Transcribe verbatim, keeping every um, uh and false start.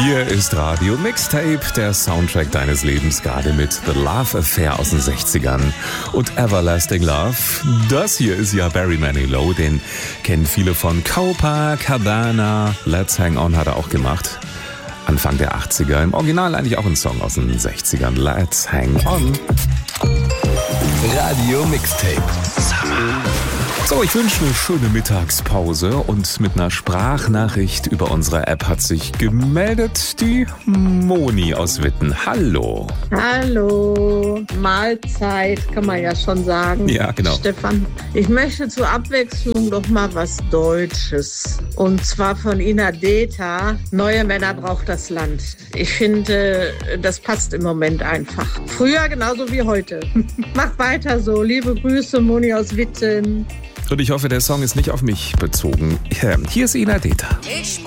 Hier ist Radio Mixtape, der Soundtrack deines Lebens, gerade mit The Love Affair aus den sechzigern und Everlasting Love. Das hier ist ja Barry Manilow, den kennen viele von Copacabana. Let's Hang On hat er auch gemacht. Anfang der achtziger, im Original eigentlich auch ein Song aus den sechzigern. Let's Hang On. Radio Mixtape. Summer. So, ich wünsche eine schöne Mittagspause und mit einer Sprachnachricht über unsere App hat sich gemeldet die Moni aus Witten. Hallo. Hallo. Mahlzeit, kann man ja schon sagen. Ja, genau. Stefan, ich möchte zur Abwechslung doch mal was Deutsches. Und zwar von Ina Deta. Neue Männer braucht das Land. Ich finde, das passt im Moment einfach. Früher genauso wie heute. Mach weiter so. Liebe Grüße, Moni aus Witten. Und ich hoffe, der Song ist nicht auf mich bezogen. Hier ist Ina Deta. Ich